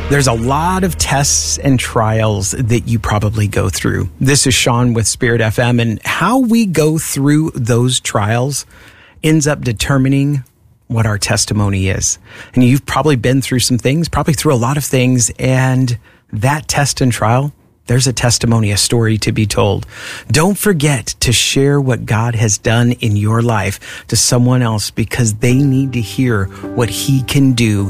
There's a lot of tests and trials that you probably go through. This is Sean with Spirit FM, and how we go through those trials ends up determining what our testimony is. And you've probably been through some things, probably through a lot of things, and that test and trial, there's a testimony, a story to be told. Don't forget to share what God has done in your life to someone else, because they need to hear what He can do